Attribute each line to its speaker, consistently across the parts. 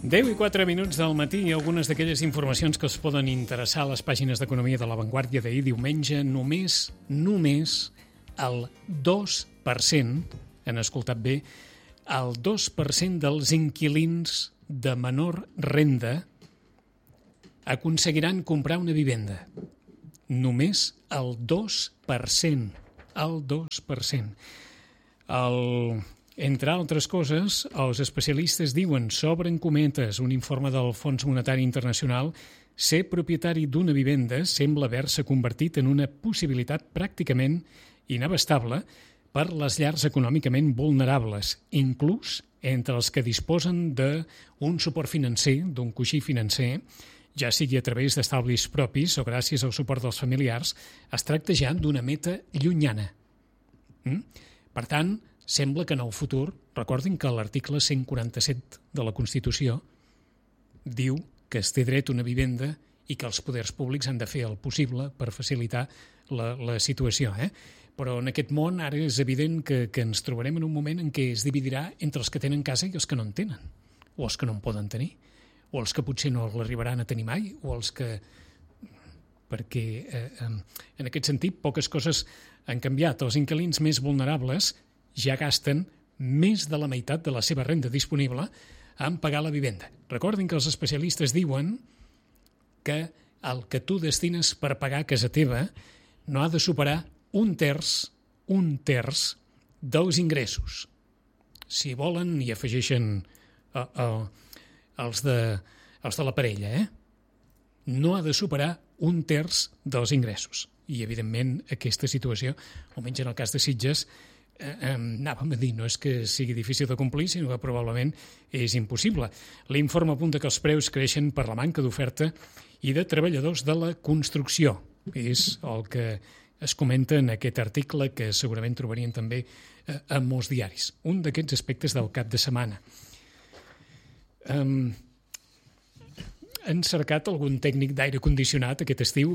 Speaker 1: 10:04 del matí i algunes d'aquelles informacions que us poden interessar a les pàgines d'Economia de La Vanguardia d'ahir diumenge. Només el 2%, han escoltat bé, el 2% dels inquilins de menor renda aconseguiran comprar una vivenda. Només el 2%. El 2%. Entre altres coses, els especialistes diuen, s'obren cometes, un informe del Fons Monetari Internacional, ser propietari d'una vivenda sembla haver-se convertit en una possibilitat pràcticament inabastable per les llars econòmicament vulnerables, inclús entre els que disposen d'un suport financer, d'un coixí financer, ja sigui a través d'estalvis propis o gràcies al suport dels familiars, es tracta ja d'una meta llunyana. Per tant, sembla que en el futur, recordin que l'article 147 de la Constitució diu que es té dret a una vivenda i que els poders públics han de fer el possible per facilitar la situació. Però en aquest món ara és evident que ens trobarem en un moment en què es dividirà entre els que tenen casa i els que no en tenen, o els que no en poden tenir, o els que potser no l'arribaran a tenir mai, o els que... Perquè en aquest sentit poques coses han canviat. Els inquilins més vulnerables ja gasten més de la meitat de la seva renda disponible en pagar la vivenda. Recordin que els especialistes diuen que el que tu destines per pagar casa teva no ha de superar un terç dels ingressos. Si volen, hi afegeixen els de la parella, no ha de superar un terç dels ingressos. I, evidentment, aquesta situació, almenys en el cas de Sitges, anàvem a dir, no és que sigui difícil de complir, sinó que probablement és impossible. L'informe apunta que els preus creixen per la manca d'oferta i de treballadors de la construcció. És el que es comenta en aquest article, que segurament trobarien també a molts diaris. Un d'aquests aspectes del cap de setmana. Han cercat algun tècnic d'aire condicionat aquest estiu?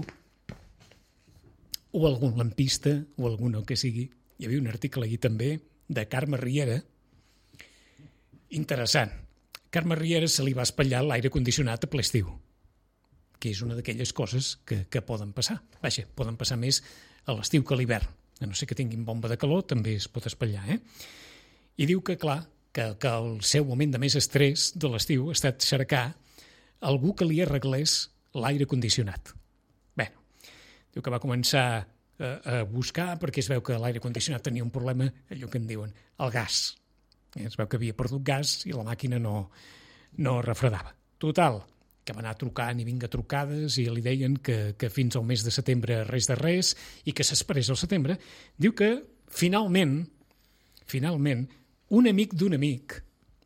Speaker 1: O algun lampista, o algun el que sigui. Hi havia un article ahir també de Carme Riera. Interessant. Carme Riera se li va espatllar l'aire condicionat a ple estiu, que és una d'aquelles coses que poden passar. Vaja, poden passar més a l'estiu que a l'hivern. A no ser que tinguin bomba de calor, també es pot espatllar. I diu que, clar, que el seu moment de més estrès de l'estiu ha estat cercar algú que li arreglés l'aire condicionat. Bé, diu que va començar a buscar perquè es veu que l'aire condicionat tenia un problema, allò que en diuen el gas. Es veu que havia perdut gas i la màquina no refredava. Total, que va anar trucant i vinga trucades i li deien que fins al mes de setembre res de res i que s'esperés al setembre. Diu que finalment, un amic d'un amic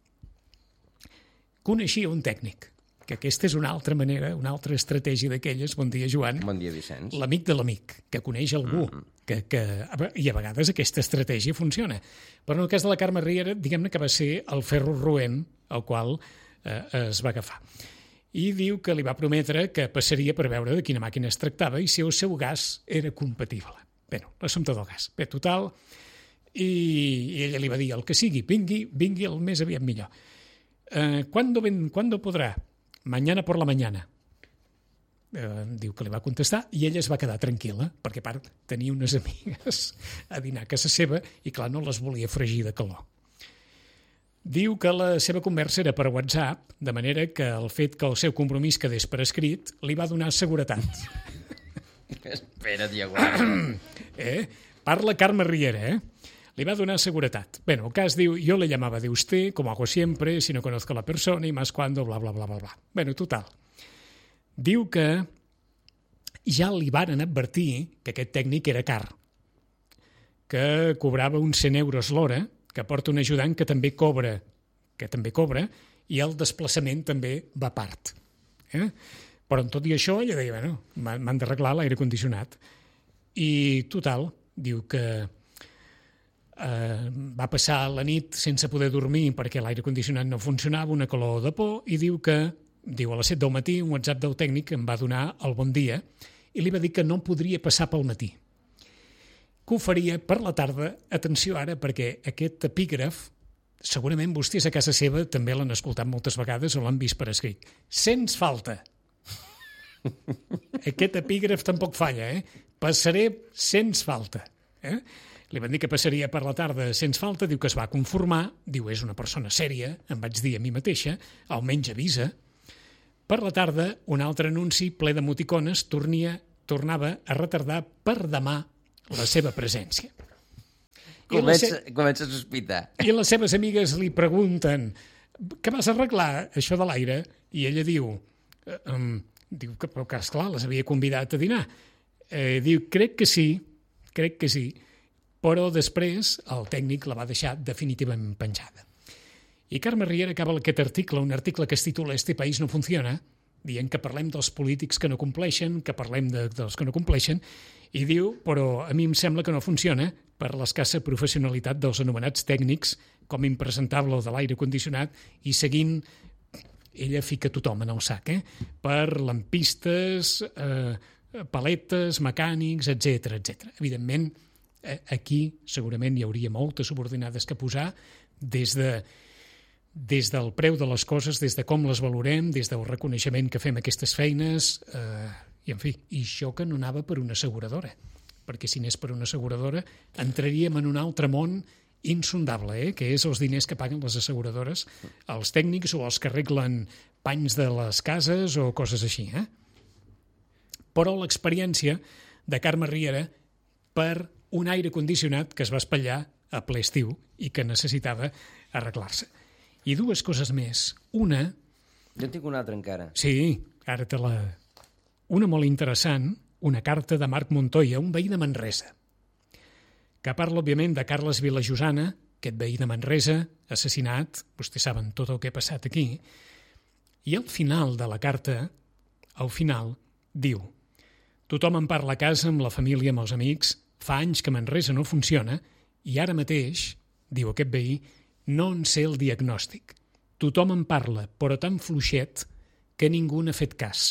Speaker 1: coneixia un tècnic, que aquesta és una altra manera, una altra estratègia d'aquelles. Bon dia, Joan.
Speaker 2: Bon dia, Vicenç.
Speaker 1: L'amic de l'amic, que coneix algú, i a vegades aquesta estratègia funciona. Però en el cas de la Carme Riera, diguem-ne que va ser el ferro roent al qual es va agafar. I diu que li va prometre que passaria per veure de quina màquina es tractava i si el seu gas era compatible. Bé, l'assumpte del gas. Bé, total, i ella li va dir el que sigui, vingui el més aviat millor. ¿Cuándo podrá? Mañana por la mañana. Diu que li va contestar i ella es va quedar tranquil·la, perquè a part tenia unes amigues a dinar a casa seva i clar, no les volia fregir de calor. Diu que la seva conversa era per WhatsApp, de manera que el fet que el seu compromís quedés per escrit li va donar seguretat.
Speaker 2: Espera't, ja guarda.
Speaker 1: Parla Carme Riera, Le va donar seguretat. Bueno, el cas diu, yo le llamaba de usted, como hago siempre, si no conozco a la persona, y más cuando, bla, bla, bla, bla, bla. Bueno, total. Diu que ja li varen advertir que aquest tècnic era car, que cobrava uns 100 euros l'hora, que porta un ajudant que també cobra, i el desplaçament també va a part. Però en tot i això, ella deia, bueno, m'han d'arreglar l'aire condicionat. I total, diu que va passar la nit sense poder dormir perquè l'aire condicionat no funcionava, una calor de por, i diu a les 7 del matí un WhatsApp del tècnic em va donar el bon dia i li va dir que no podria passar pel matí, que ho faria per la tarda. Atenció ara, perquè aquest epígraf segurament vostès a casa seva també l'han escoltat moltes vegades o l'han vist per escrit. Sens falta. Aquest epígraf tampoc falla, Passaré sens falta. Li van dir que passaria per la tarda sens falta, diu que es va conformar, diu és una persona sèria, em vaig dir a mi mateixa, almenys avisa. Per la tarda, un altre anunci ple d'emoticones tornava a retardar per demà la seva presència.
Speaker 2: Comença a sospitar.
Speaker 1: I les seves amigues li pregunten què vas arreglar, això de l'aire? I ella diu que esclar, les havia convidat a dinar. Diu, crec que sí, però després el tècnic la va deixar definitivament penjada. I Carme Riera acaba aquest article, un article que es titula Este país no funciona, dient que parlem dels polítics que no compleixen, que parlem dels que no compleixen, i diu, però a mi em sembla que no funciona per l'escassa professionalitat dels anomenats tècnics, com impresentable o de l'aire condicionat, i seguint, ella fica tothom en el sac, per lampistes, paletes, mecànics, etc. Evidentment, aquí segurament hi hauria moltes subordinades que posar des del preu de les coses, des de com les valorem, des del reconeixement que fem aquestes feines, i en fi, i això que no anava per una asseguradora, perquè si anés per una asseguradora entraríem en un altre món insondable, que és els diners que paguen les asseguradores, els tècnics o els que arreglen panys de les cases o coses així. Però l'experiència de Carme Riera per un aire condicionat que es va espatllar a ple estiu i que necessitava arreglar-se. I dues coses més. Una...
Speaker 2: Jo en tinc una altra encara.
Speaker 1: Sí, ara te la... Una molt interessant, una carta de Marc Montoya, un veí de Manresa, que parla, òbviament, de Carles Vilajosana, aquest veí de Manresa, assassinat, vostès saben tot el que ha passat aquí, i al final de la carta, al final, diu: tothom en parla a casa, amb la família, amb els amics, fa anys que Manresa no funciona, i ara mateix, diu aquest veí, no en sé el diagnòstic. Tothom en parla, però tan fluixet que ningú n'ha fet cas.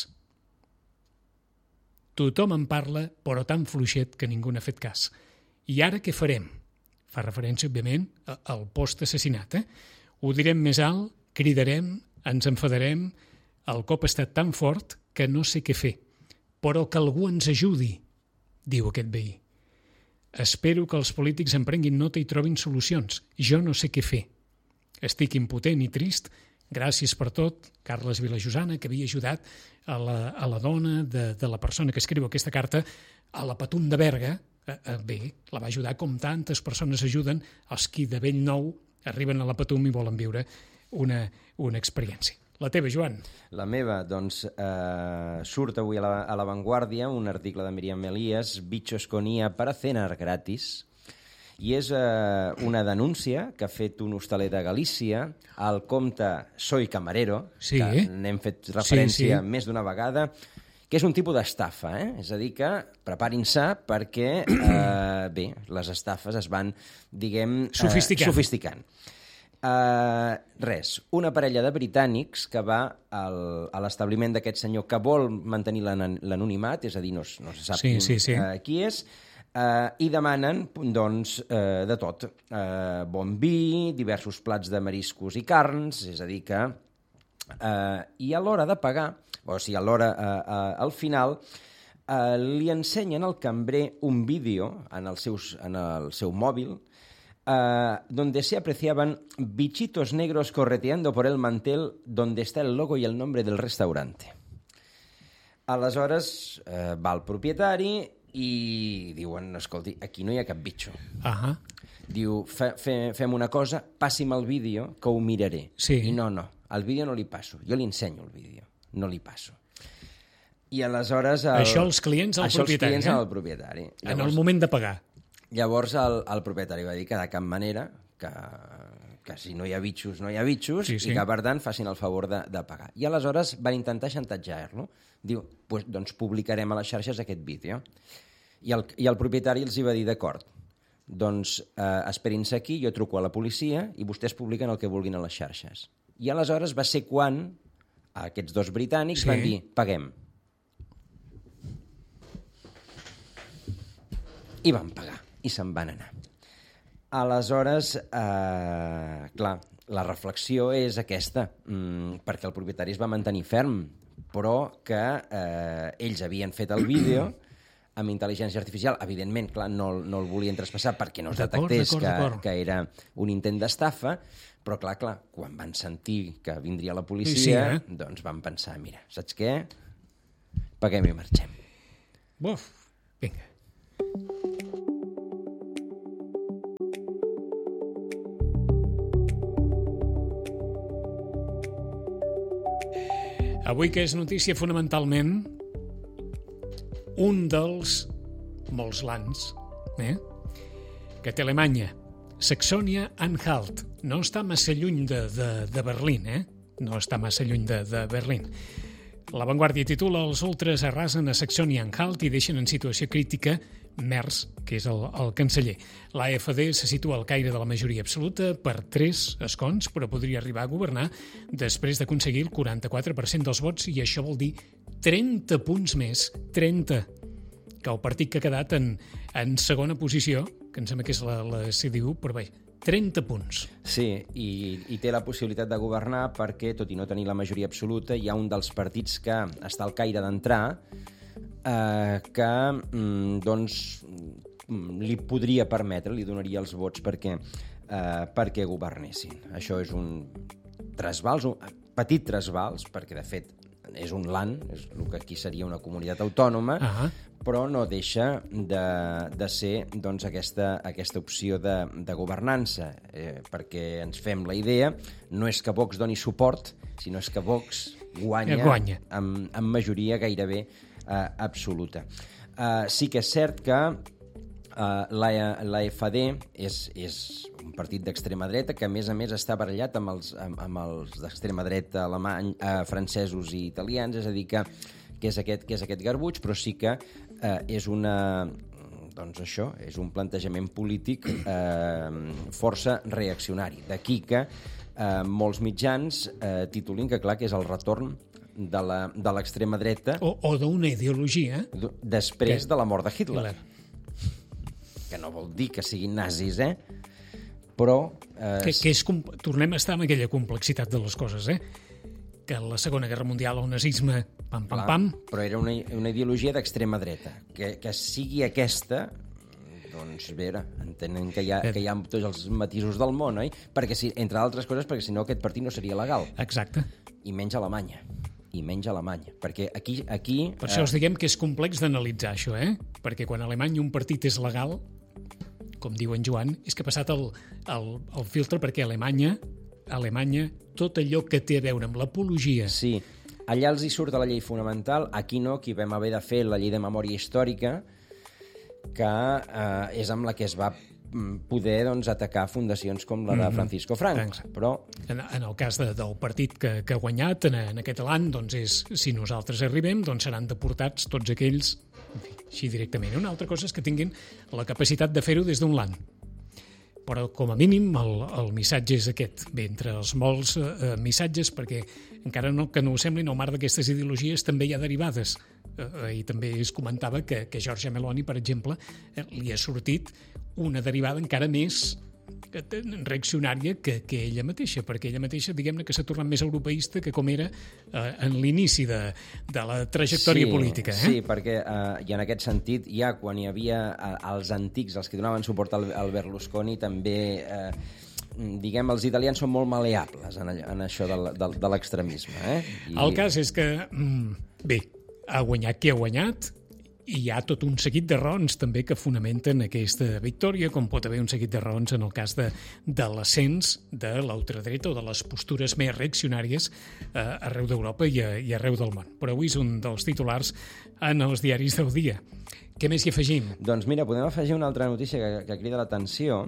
Speaker 1: Tothom en parla, però tan fluixet que ningú n'ha fet cas. I ara què farem? Fa referència, òbviament, al post-assassinat. Ho direm més alt, cridarem, ens enfadarem, el cop ha estat tan fort que no sé què fer. Però que algú ens ajudi, diu aquest veí. Espero que els polítics en prenguin nota i trobin solucions. Jo no sé què fer. Estic impotent i trist. Gràcies per tot, Carles Vilajosana, que havia ajudat a la dona de la persona que escriu aquesta carta a la Patum de Berga. Bé, la va ajudar com tantes persones ajuden els qui de bell nou arriben a la Patum i volen viure una experiència. La teva, Joan?
Speaker 2: La meva, doncs, surt avui a La Vanguardia un article de Míriam Elías, Bichos con IA para cenar gratis, i és una denúncia que ha fet un hostaler de Galícia al compte Soy Camarero,
Speaker 1: sí,
Speaker 2: que n'hem fet referència
Speaker 1: sí.
Speaker 2: més d'una vegada, que és un tipus d'estafa, És a dir, que preparin-se perquè, bé, les estafes es van, diguem... Sofisticant. Una parella de britànics que va a l'establiment d'aquest senyor que vol mantenir l'anonimat, és a dir, no se sap qui és, i demanen, doncs, de tot. Bon vi, diversos plats de mariscos i carns, és a dir que... I a l'hora de pagar, o sigui, al final, li ensenyen al cambrer un vídeo en el seu mòbil donde se apreciaban bichitos negros correteando por el mantel donde está el logo y el nombre del restaurante. Aleshores va el propietari i diuen, escolti, aquí no hi ha cap bitxo. Diu, fem una cosa, passi'm el vídeo que ho miraré.
Speaker 1: Sí.
Speaker 2: I no, el vídeo no li passo, jo li ensenyo el vídeo, no li passo. I aleshores...
Speaker 1: Això els clients al propietari.
Speaker 2: Els clients al propietari.
Speaker 1: Llavors, en el moment de pagar.
Speaker 2: Llavors el propietari va dir que de cap manera, que si no hi ha bitxos, no hi ha bitxos, sí. I que per tant facin el favor de pagar. I aleshores van intentar xantatjar-lo. Diu, doncs publicarem a les xarxes aquest vídeo. I el propietari els hi va dir, d'acord, doncs esperin-se aquí, jo truco a la policia i vostès publiquen el que vulguin a les xarxes. I aleshores va ser quan aquests dos britànics van dir, paguem. I van pagar, i se'n van anar. Aleshores, clar, la reflexió és aquesta, perquè el propietari es va mantenir ferm, però que ells havien fet el vídeo amb intel·ligència artificial. Evidentment, clar, no el volien traspassar perquè no es detectés que era un intent d'estafa, però clar, quan van sentir que vindria la policia, doncs van pensar, mira, saps què? Paguem i marxem.
Speaker 1: Buf, vinga. Avui que és notícia fonamentalment un dels molts lands que té Alemanya, Saxònia-Anhalt. No està massa lluny de Berlín, no està massa lluny de Berlín. La Vanguardia titula "Els ultres arrasen a Saxònia-Anhalt i deixen en situació crítica Merz, que és el canceller". L'AfD se situa al caire de la majoria absoluta per 3 escons, però podria arribar a governar després d'aconseguir el 44% dels vots, i això vol dir 30 punts més, 30, que el partit que ha quedat en segona posició, que em sembla que és la CDU, però bé, 30 punts.
Speaker 2: Sí, i té la possibilitat de governar perquè, tot i no tenir la majoria absoluta, hi ha un dels partits que està al caire d'entrar que doncs li podria permetre, li donaria els vots perquè governessin. Això és un trasbals, un petit trasbals, perquè de fet és un land, és el que aquí seria una comunitat autònoma, però no deixa de ser doncs, aquesta opció de governança, perquè ens fem la idea, no és que Vox doni suport, sinó és que Vox guanya. Amb majoria gairebé absoluta. Sí que és cert que l'AfD és un partit d'extrema dreta que, a més està barallat amb els d'extrema dreta francesos i italians, és a dir, que és aquest garbuix, però sí que és doncs això, és un plantejament polític força reaccionari. D'aquí que molts mitjans titulin que, clar, que és el retorn de l'extrema dreta
Speaker 1: o d'una ideologia
Speaker 2: després de la mort de Hitler. Que no vol dir que siguin nazis, però...
Speaker 1: tornem a estar amb aquella complexitat de les coses, que en la Segona Guerra Mundial el nazisme, pam.
Speaker 2: Però era una ideologia d'extrema dreta. Que sigui aquesta, doncs bé, entenem que hi ha tots els matisos del món, oi? Perquè, entre altres coses, perquè si no aquest partit no seria legal.
Speaker 1: Exacte.
Speaker 2: I menys Alemanya. Perquè aquí...
Speaker 1: Per això us diguem que és complex d'analitzar això, perquè quan a Alemanya un partit és legal, com diu en Joan, és que ha passat el filtre, perquè a Alemanya tot allò que té a veure amb l'apologia...
Speaker 2: Sí, allà els hi surt a la llei fonamental, aquí no, aquí vam haver de fer la llei de memòria històrica, que és amb la que es va poder atacar fundacions com la de Francisco Franco. Però...
Speaker 1: En el cas del partit que ha guanyat en aquest land, doncs si nosaltres arribem, doncs seran deportats tots aquells, així directament. Una altra cosa és que tinguin la capacitat de fer-ho des d'un land. Però, com a mínim, el missatge és aquest. Bé, entre els molts missatges, perquè encara que no ho sembli, en el marc d'aquestes ideologies també hi ha derivades. I també es comentava que Giorgia Meloni, per exemple, li ha sortit una derivada encara més reaccionària que ella mateixa, perquè ella mateixa, diguem-ne, que s'ha tornat més europeista que com era en l'inici de la trajectòria política.
Speaker 2: Sí, perquè i en aquest sentit, ja quan hi havia els antics, els que donaven suport al Berlusconi, també diguem, els italians són molt maleables en això de l'extremisme.
Speaker 1: El cas és que, bé, ha guanyat qui ha guanyat, i hi ha tot un seguit de raons també que fonamenten aquesta victòria, com pot haver un seguit de raons en el cas de l'ascens de l'ultradreta o de les postures més reaccionàries arreu d'Europa i arreu del món. Però avui és un dels titulars en els diaris del dia. Què més hi afegim?
Speaker 2: Doncs mira, podem afegir una altra notícia que crida l'atenció,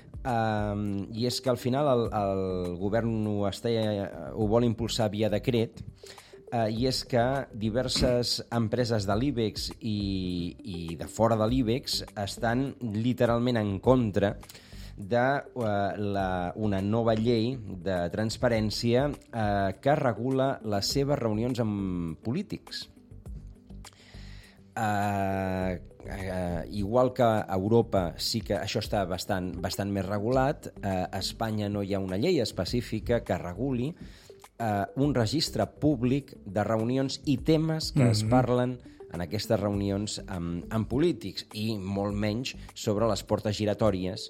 Speaker 2: i és que al final el govern ho vol impulsar via decret, i és que diverses empreses de l'IBEX i de fora de l'IBEX estan literalment en contra d'una nova llei de transparència que regula les seves reunions amb polítics. igual que a Europa sí que això està bastant més regulat, a Espanya no hi ha una llei específica que reguli un registre públic de reunions i temes que es parlen en aquestes reunions amb polítics, i molt menys sobre les portes giratòries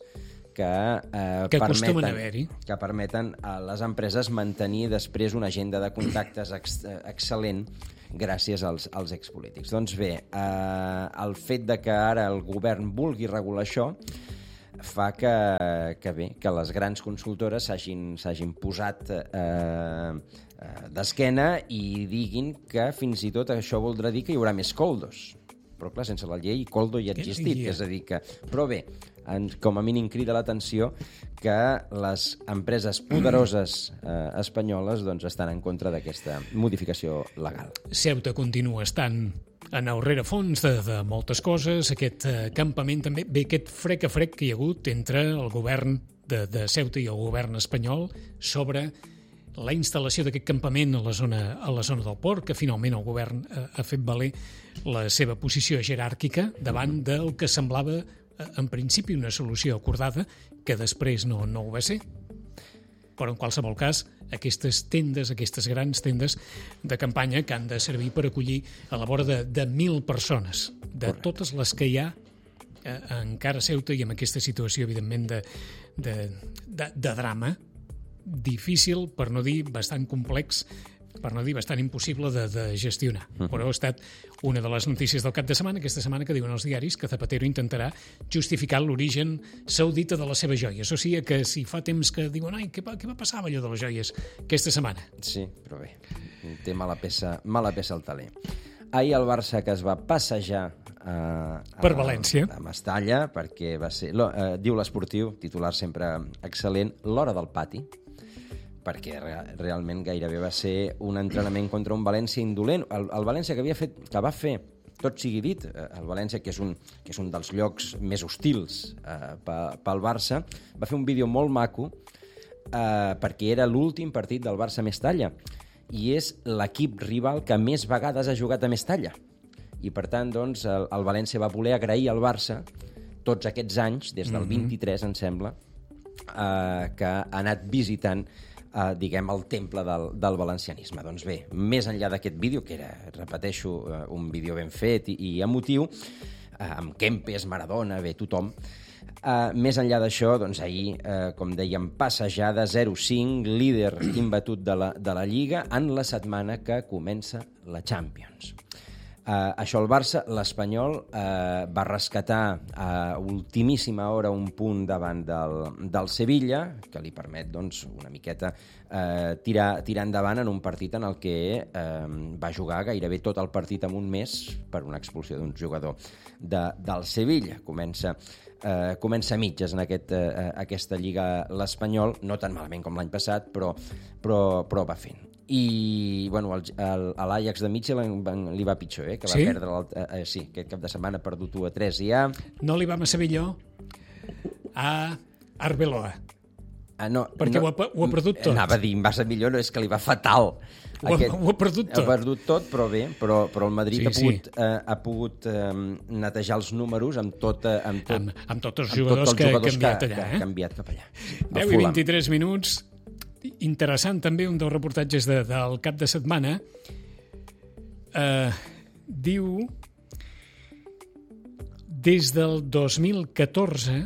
Speaker 2: que permeten a les empreses mantenir després una agenda de contactes excel·lent gràcies als expolítics. Doncs bé, el fet de que ara el govern vulgui regular això fa que les grans consultores s'hagin posat d'esquena i diguin que fins i tot això voldrà dir que hi haurà més coldos. Però clar, sense la llei, coldo ja ha existit. És a dir que... Però bé, com a mínim crida l'atenció que les empreses poderoses espanyoles doncs, estan en contra d'aquesta modificació legal.
Speaker 1: Ceuta continua estant en el rerefons de moltes coses. Aquest campament també... Bé, aquest frec a frec que hi ha hagut entre el govern de Ceuta i el govern espanyol sobre la instal·lació d'aquest campament a la zona del port, que finalment el govern ha fet valer la seva posició jeràrquica davant del que semblava en principi una solució acordada, que després no ho va ser. Però en qualsevol cas, aquestes grans tendes de campanya que han de servir per acollir a la vora de 1.000 persones, de totes les que hi ha encara a Ceuta, i amb aquesta situació, evidentment, de drama, difícil, per no dir bastant complex, per no dir bastant impossible de gestionar. Però ha estat una de les notícies del cap de setmana, aquesta setmana, que diuen els diaris que Zapatero intentarà justificar l'origen saudita de les seves joies. O sigui que si fa temps que diuen ai, què va passar amb allò de les joies aquesta setmana?
Speaker 2: Sí, però bé, té mala peça al taler. Ahir el Barça, que es va passejar
Speaker 1: per València,
Speaker 2: a Mestalla, perquè va ser, diu l'Esportiu, titular sempre excel·lent, l'hora del pati, perquè realment gairebé va ser un entrenament contra un València indolent. El València que va fer, tot sigui dit, el València, que és un dels llocs més hostils pel Barça, va fer un vídeo molt maco perquè era l'últim partit del Barça a Mestalla, i és l'equip rival que més vegades ha jugat a Mestalla. I, per tant, doncs, el València va voler agrair al Barça tots aquests anys, des del 23, em sembla, que ha anat visitant el temple del valencianisme. Doncs bé, més enllà d'aquest vídeo, que era, repeteixo, un vídeo ben fet i emotiu, amb Kempes, Maradona, bé, tothom, més enllà d'això, doncs ahir, com dèiem, passejada 0-5, líder imbatut de la Lliga en la setmana que comença la Champions. Això el Barça, l'Espanyol va rescatar a ultimíssima hora un punt davant del Sevilla, que li permet doncs, una miqueta tirar endavant en un partit en el que va jugar gairebé tot el partit en un mes per una expulsió d'un jugador del Sevilla. Comença a mitges en aquesta Lliga l'Espanyol, no tan malament com l'any passat, però va fent. I bueno, a l'Ajax de Mitchell li va pitjor, que va perdre aquest cap de setmana, ha perdut 1-3 ja.
Speaker 1: No li va massa millor a Arbeloa.
Speaker 2: No,
Speaker 1: perquè ho ha perdut tot.
Speaker 2: Anava a dir, massa millor, no, és que li va fatal.
Speaker 1: Ho ha perdut tot.
Speaker 2: Ha perdut tot, però bé, però el Madrid ha pogut netejar els números amb tots
Speaker 1: els jugadors que ha canviat allà.
Speaker 2: Ha canviat cap allà.
Speaker 1: 10 i 23 minuts. Interessant també un dels reportatges del cap de setmana. Diu des del 2014,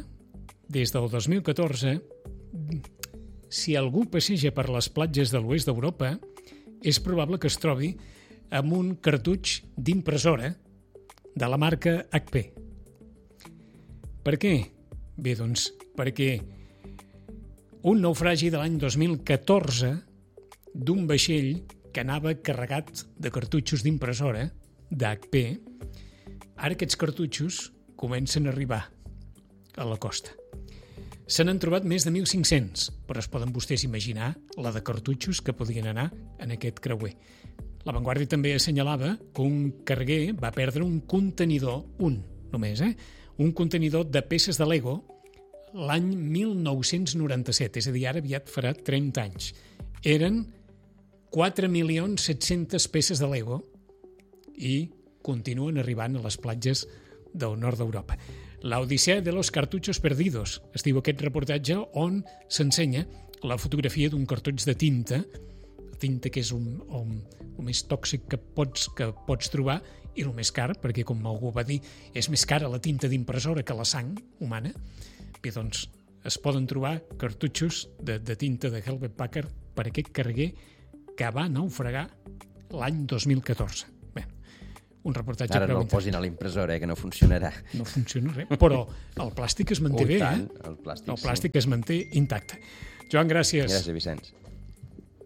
Speaker 1: si algú passeja per les platges de l'oest d'Europa, és probable que es trobi amb un cartutx d'impressora de la marca HP. Per què? Bé, doncs, perquè un naufragi de l'any 2014 d'un vaixell que anava carregat de cartutxos d'impressora d'HP, ara aquests cartutxos comencen a arribar a la costa. Se n'han trobat més de 1.500, però es poden vostès imaginar la de cartutxos que podien anar en aquest creuer. La Vanguardia també assenyalava que un carguer va perdre un contenidor, un contenidor de peces de Lego l'any 1997, és a dir, ara aviat farà 30 anys. Eren 4.700.000 peces de Lego i continuen arribant a les platges del nord d'Europa. La Odissea de los cartuchos perdidos es diu aquest reportatge, on s'ensenya la fotografia d'un cartutx de tinta que és el més tòxic que pots trobar, i el més car, perquè, com algú va dir, és més cara la tinta d'impressora que la sang humana. Bé, doncs, es poden trobar cartutxos de tinta de Hewlett Packard per aquest carguer que va naufragar l'any 2014. Bé, un reportatge...
Speaker 2: Ara no el posin a la impressora, que no funcionarà.
Speaker 1: No funciona res, però el plàstic es manté bé,
Speaker 2: tant,
Speaker 1: el plàstic es manté intacte. Joan, gràcies.
Speaker 2: Gràcies, Vicenç.